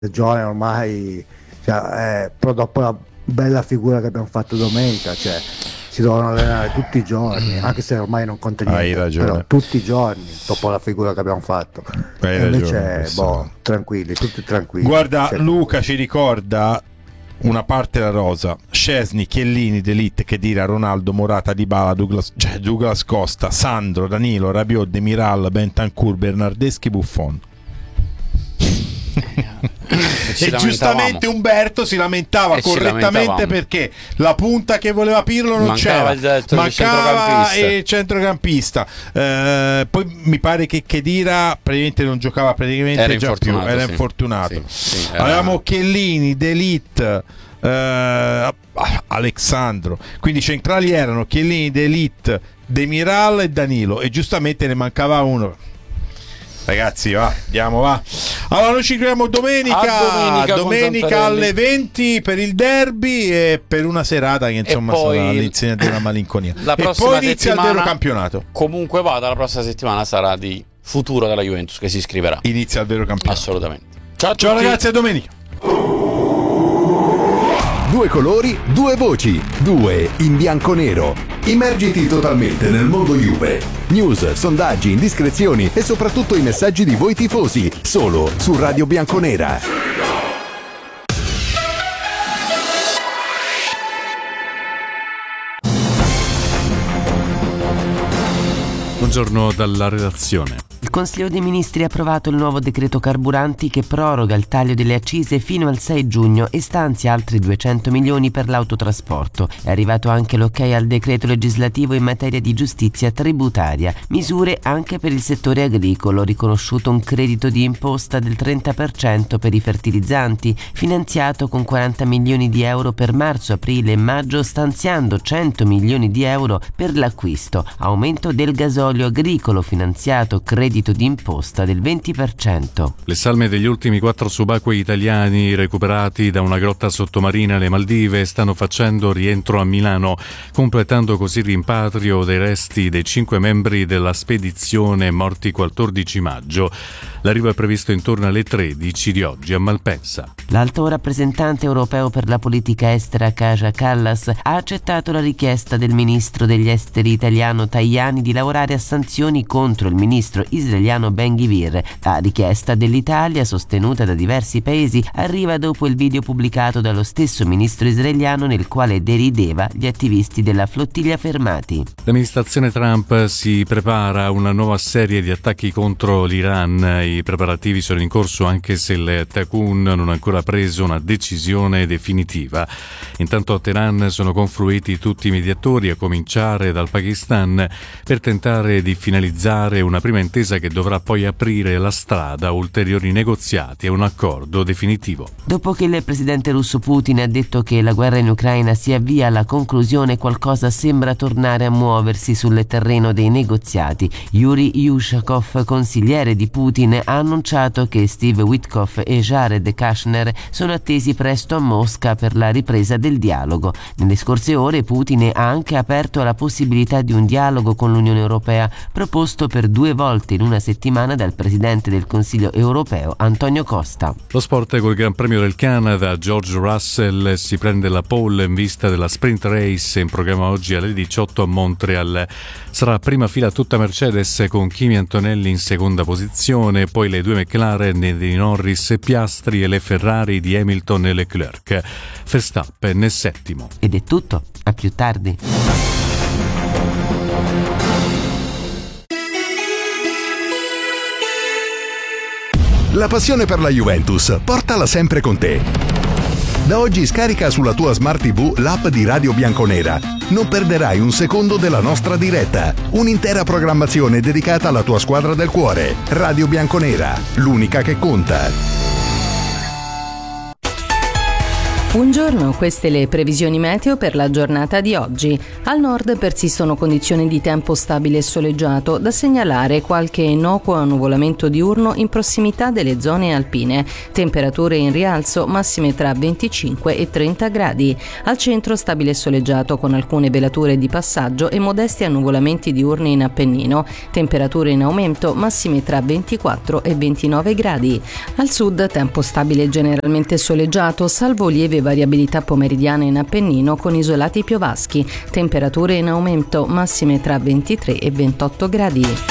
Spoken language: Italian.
giovane ormai, cioè, però dopo la bella figura che abbiamo fatto domenica, cioè si devono allenare tutti i giorni, anche se ormai non conta niente. Hai ragione. Però tutti i giorni dopo la figura che abbiamo fatto. Hai e invece ragione, tranquilli, tutti tranquilli. Guarda, Cioè, Luca ci ricorda una parte della rosa: Szczesny, Chiellini, De Ligt, Khedira, Ronaldo, Morata, Dybala, Douglas Costa, Sandro, Danilo, Rabiot, Demiral, Bentancur, Bernardeschi, Buffon. E giustamente Umberto si lamentava correttamente perché la punta che voleva Pirlo non mancava c'era, mancava il centrocampista. Poi mi pare che Khedira praticamente non giocava praticamente già più, era infortunato. Sì, avevamo Chiellini, De Ligt, Alexandro, quindi i centrali erano Chiellini, De Ligt, Demiral e Danilo, e giustamente ne mancava uno. Ragazzi, andiamo. Allora noi ci troviamo domenica alle 20 per il derby e per una serata che insomma sarà all'insegna della malinconia. E poi inizia il vero campionato. Comunque vada, la prossima settimana sarà di futuro della Juventus che si iscriverà. Inizia il vero campionato. Assolutamente. Ciao ragazzi, a domenica. Due colori, due voci, due in bianco-nero. Immergiti totalmente nel mondo Juve. News, sondaggi, indiscrezioni e soprattutto i messaggi di voi tifosi, solo su Radio Bianconera. Buongiorno dalla redazione. Il Consiglio dei Ministri ha approvato il nuovo decreto carburanti che proroga il taglio delle accise fino al 6 giugno e stanzia altri 200 milioni per l'autotrasporto. È arrivato anche l'ok al decreto legislativo in materia di giustizia tributaria. Misure anche per il settore agricolo, riconosciuto un credito di imposta del 30% per i fertilizzanti, finanziato con 40 milioni di euro per marzo, aprile e maggio, stanziando 100 milioni di euro per l'acquisto. Aumento del gasolio agricolo, finanziato credito di imposta del 20%. Le salme degli ultimi 4 subacquei italiani recuperati da una grotta sottomarina alle Maldive stanno facendo rientro a Milano, completando così il rimpatrio dei resti dei 5 membri della spedizione morti il 14 maggio. L'arrivo è previsto intorno alle 13 di oggi a Malpensa. L'alto rappresentante europeo per la politica estera Kaja Kallas ha accettato la richiesta del ministro degli esteri italiano Tajani di lavorare a sanzioni contro il ministro israeliano Ben-Gvir. La richiesta dell'Italia, sostenuta da diversi paesi, arriva dopo il video pubblicato dallo stesso ministro israeliano nel quale derideva gli attivisti della flottiglia fermati. L'amministrazione Trump si prepara a una nuova serie di attacchi contro l'Iran. I preparativi sono in corso anche se il Takun non ha ancora preso una decisione definitiva. Intanto a Teheran sono confluiti tutti i mediatori, a cominciare dal Pakistan, per tentare di finalizzare una prima intesa che dovrà poi aprire la strada a ulteriori negoziati e un accordo definitivo. Dopo che il presidente russo Putin ha detto che la guerra in Ucraina si avvia alla conclusione, qualcosa sembra tornare a muoversi sul terreno dei negoziati. Yuri Yushakov, consigliere di Putin, ha annunciato che Steve Witkoff e Jared Kushner sono attesi presto a Mosca per la ripresa del dialogo. Nelle scorse ore Putin ha anche aperto alla possibilità di un dialogo con l'Unione Europea, proposto per 2 volte in una settimana dal presidente del Consiglio europeo Antonio Costa. Lo sport col Gran Premio del Canada. George Russell si prende la pole in vista della sprint race in programma oggi alle 18 a Montreal. Sarà a prima fila tutta Mercedes con Kimi Antonelli in seconda posizione, poi le 2 McLaren di Norris e Piastri e le Ferrari di Hamilton e Leclerc. Verstappen è settimo. Ed è tutto, a più tardi. La passione per la Juventus, portala sempre con te. Da oggi scarica sulla tua Smart TV l'app di Radio Bianconera. Non perderai un secondo della nostra diretta. Un'intera programmazione dedicata alla tua squadra del cuore. Radio Bianconera, l'unica che conta. Buongiorno, queste le previsioni meteo per la giornata di oggi. Al nord persistono condizioni di tempo stabile e soleggiato, da segnalare qualche innocuo annuvolamento diurno in prossimità delle zone alpine. Temperature in rialzo, massime tra 25 e 30 gradi. Al centro stabile e soleggiato con alcune velature di passaggio e modesti annuvolamenti diurni in Appennino. Temperature in aumento, massime tra 24 e 29 gradi. Al sud tempo stabile e generalmente soleggiato, salvo lieve variabilità pomeridiana in Appennino con isolati piovaschi, temperature in aumento, massime tra 23 e 28 gradi.